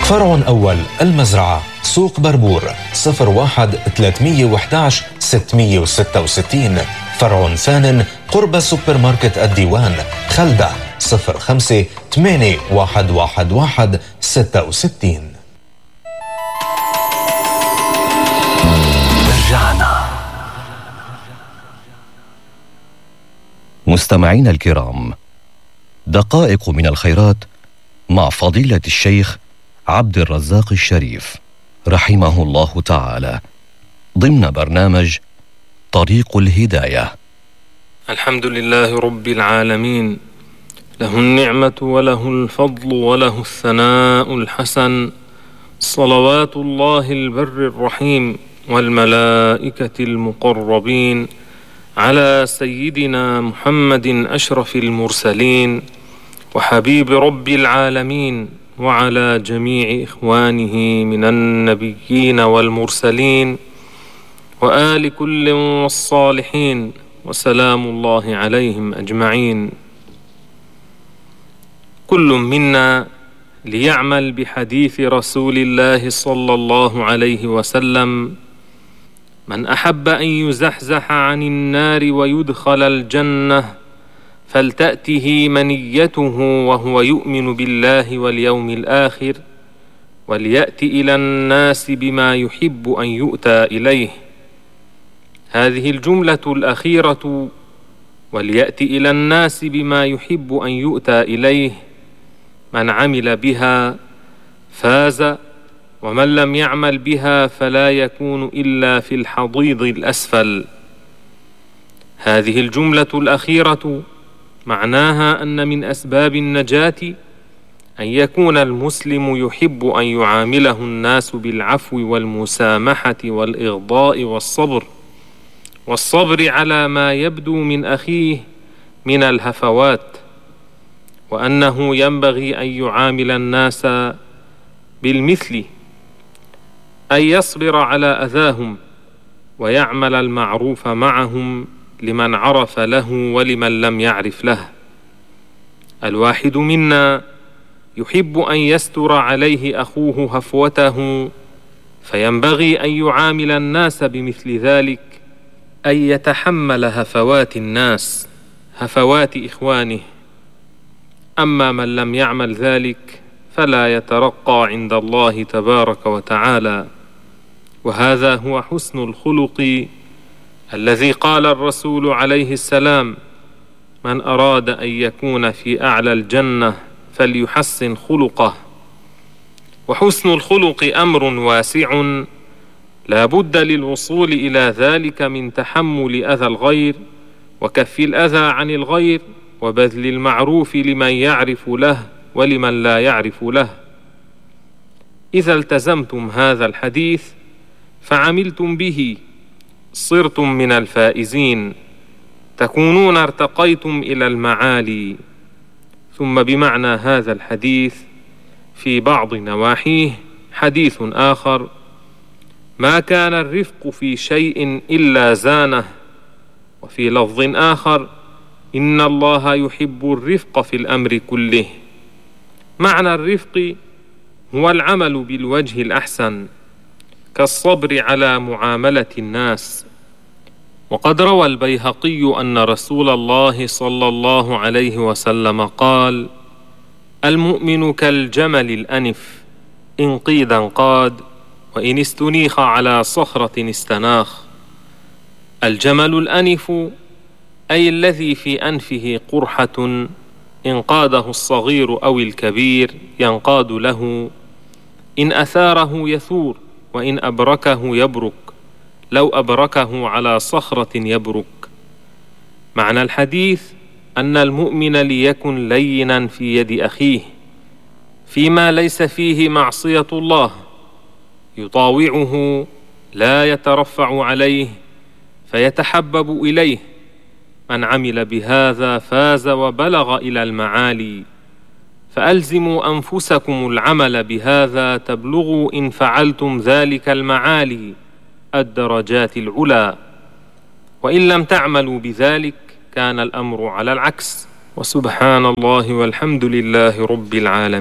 فرع أول المزرعة، سوق بربور، 01-311-666. فرع ثان قرب سوبر ماركت الديوان، خلدة، 05-8111-66. رجعنا. مستمعين الكرام، دقائق من الخيرات مع فضيلة الشيخ عبد الرزاق الشريف رحمه الله تعالى، ضمن برنامج طريق الهداية. الحمد لله رب العالمين، له النعمة وله الفضل وله الثناء الحسن، صلوات الله البر الرحيم والملائكة المقربين على سيدنا محمد أشرف المرسلين وحبيب رب العالمين، وعلى جميع إخوانه من النبيين والمرسلين وآل كل والصالحين، وسلام الله عليهم أجمعين. كل منا ليعمل بحديث رسول الله صلى الله عليه وسلم: من أحب أن يزحزح عن النار ويدخل الجنة فلتأته منيته وهو يؤمن بالله واليوم الآخر، وليأت إلى الناس بما يحب أن يؤتى إليه. هذه الجملة الأخيرة، وليأت إلى الناس بما يحب أن يؤتى إليه، من عمل بها فاز، ومن لم يعمل بها فلا يكون إلا في الحضيض الأسفل. هذه الجملة الأخيرة معناها أن من أسباب النجاة أن يكون المسلم يحب أن يعامله الناس بالعفو والمسامحة والإغضاء والصبر على ما يبدو من أخيه من الهفوات، وأنه ينبغي أن يعامل الناس بالمثل، أن يصبر على أذاهم ويعمل المعروف معهم لمن عرف له ولمن لم يعرف له. الواحد منا يحب أن يستر عليه أخوه هفوته، فينبغي أن يعامل الناس بمثل ذلك، أن يتحمل هفوات الناس، هفوات إخوانه. أما من لم يعمل ذلك فلا يترقى عند الله تبارك وتعالى. وهذا هو حسن الخلق الذي قال الرسول عليه السلام: من أراد أن يكون في أعلى الجنة فليحسن خلقه. وحسن الخلق أمر واسع، لا بد للوصول إلى ذلك من تحمل أذى الغير، وكف الأذى عن الغير، وبذل المعروف لمن يعرف له ولمن لا يعرف له. إذا التزمتم هذا الحديث فعملتم به صرتم من الفائزين، تكونون ارتقيتم إلى المعالي. ثم بمعنى هذا الحديث في بعض نواحيه حديث آخر: ما كان الرفق في شيء إلا زانه. وفي لفظ آخر: إن الله يحب الرفق في الأمر كله. معنى الرفق هو العمل بالوجه الأحسن، كالصبر على معاملة الناس. وقد روى البيهقي أن رسول الله صلى الله عليه وسلم قال: المؤمن كالجمل الأنف، إن قيد انقاد، وإن استنيخ على صخرة استناخ. الجمل الأنف أي الذي في أنفه قرحة، إن قاده الصغير أو الكبير ينقاد له، إن أثاره يثور، وإن أبركه يبرك، لو أبركه على صخرة يبرك. معنى الحديث أن المؤمن ليكن لينا في يد أخيه فيما ليس فيه معصية الله، يطاوعه لا يترفع عليه فيتحبب إليه. من عمل بهذا فاز وبلغ إلى المعالي. فألزموا أنفسكم العمل بهذا تبلغوا إن فعلتم ذلك المعالي، الدرجات العلى. وإن لم تعملوا بذلك كان الأمر على العكس. وسبحان الله والحمد لله رب العالمين.